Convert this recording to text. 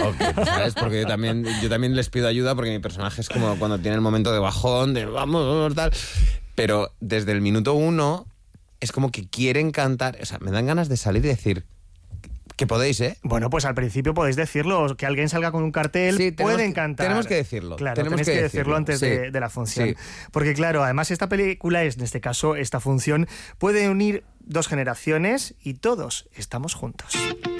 ¿sabes? Porque yo también les pido ayuda porque mi personaje es como cuando tiene el momento de bajón, de vamos, tal. Pero desde el minuto 1 es como que quieren cantar. O sea, me dan ganas de salir y decir que podéis, ¿eh? Bueno, pues al principio podéis decirlo, que alguien salga con un cartel, Sí, pueden cantar. Tenemos que decirlo. Claro, tenéis que decirlo antes sí, de la función. Sí. Porque claro, además esta película, en este caso, esta función, puede unir 2 generaciones y todos estamos juntos.